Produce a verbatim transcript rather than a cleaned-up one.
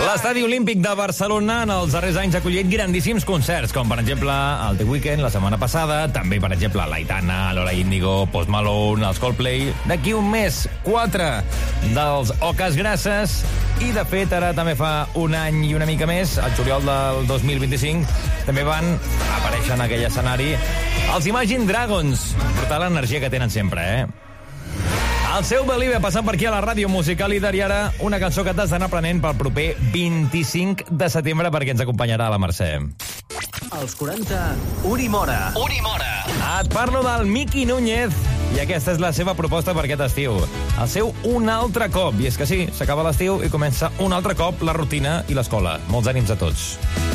L'Estadi Olímpic de Barcelona en els darrers anys ha acollit grandíssims concerts, com per exemple el The Weeknd la setmana passada, també per exemple l'Aitana, Lola Índigo, Post Malone, els Coldplay. D'aquí un mes, quatre dels Oques Grasses, i de fet ara també fa un any i una mica més, el juliol del dos mil vint-i-cinc, també van aparèixer en aquell escenari els Imagine Dragons. Brutal l'energia que tenen sempre, eh? El seu Believe passant per aquí a la ràdio musical líder, i ara una cançó que t'has d'anar aprenent pel proper vint-i-cinc de setembre perquè ens acompanyarà la Mercè. Als quaranta, Unimora. Unimora. Et parlo del Miki Núñez i aquesta és la seva proposta per aquest estiu. El seu Un altre cop. I és que sí, s'acaba l'estiu i comença un altre cop la rutina i l'escola. Molts ànims a tots.